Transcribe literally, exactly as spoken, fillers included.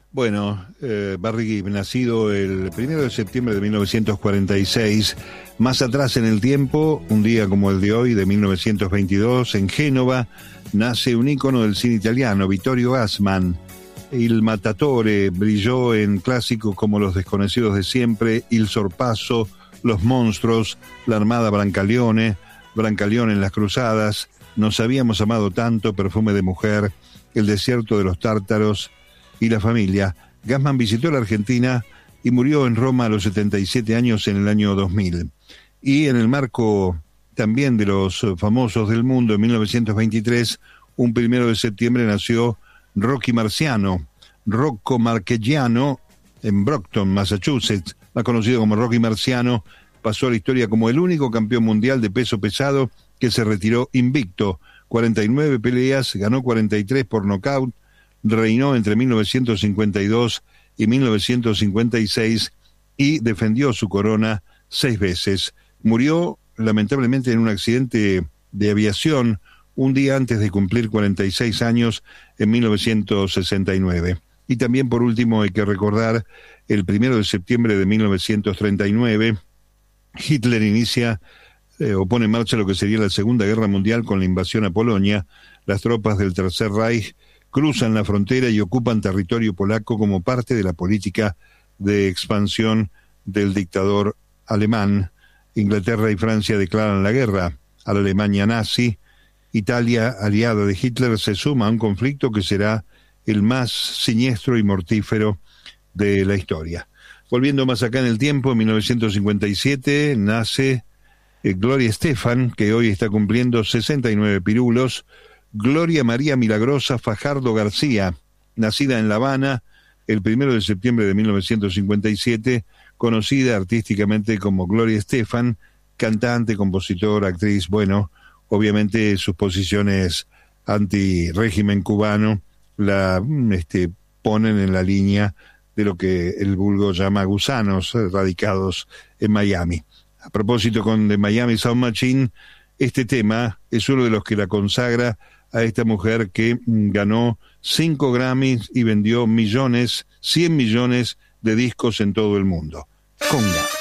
Bueno, eh, Barry Gibb, nacido el primero de septiembre de mil novecientos cuarenta y seis, más atrás en el tiempo, un día como el de hoy, de mil novecientos veintidós, en Génova, nace un ícono del cine italiano, Vittorio Gassman. Il Mattatore brilló en clásicos como Los desconocidos de siempre, Il sorpasso, Los monstruos, La armada Brancaleone, Brancaleone en las cruzadas, Nos habíamos amado tanto, Perfume de mujer, El desierto de los tártaros y La familia. Gassman visitó la Argentina y murió en Roma a los setenta y siete años en el año dos mil. Y en el marco también de los famosos del mundo, en mil novecientos veintitrés, un primero de septiembre nació Rocky Marciano, Rocco Marchigiano, en Brockton, Massachusetts, más conocido como Rocky Marciano, pasó a la historia como el único campeón mundial de peso pesado que se retiró invicto. cuarenta y nueve peleas, ganó cuarenta y tres por nocaut, reinó entre mil novecientos cincuenta y dos y mil novecientos cincuenta y seis y defendió su corona seis veces. Murió lamentablemente en un accidente de aviación un día antes de cumplir cuarenta y seis años, en mil novecientos sesenta y nueve. Y también, por último, hay que recordar, el primero de septiembre de mil novecientos treinta y nueve, Hitler inicia eh, o pone en marcha lo que sería la Segunda Guerra Mundial con la invasión a Polonia. Las tropas del Tercer Reich cruzan la frontera y ocupan territorio polaco como parte de la política de expansión del dictador alemán. Inglaterra y Francia declaran la guerra a la Alemania nazi. Italia, aliada de Hitler, se suma a un conflicto que será el más siniestro y mortífero de la historia. Volviendo más acá en el tiempo, en mil novecientos cincuenta y siete nace eh, Gloria Estefan, que hoy está cumpliendo sesenta y nueve pirulos. Gloria María Milagrosa Fajardo García, nacida en La Habana el primero de septiembre de mil novecientos cincuenta y siete, conocida artísticamente como Gloria Estefan, cantante, compositora, actriz. Bueno, obviamente sus posiciones anti-régimen cubano la este, ponen en la línea de lo que el vulgo llama gusanos radicados en Miami. A propósito, con The Miami Sound Machine, este tema es uno de los que la consagra a esta mujer que ganó cinco Grammys y vendió millones, cien millones de discos en todo el mundo. Conga.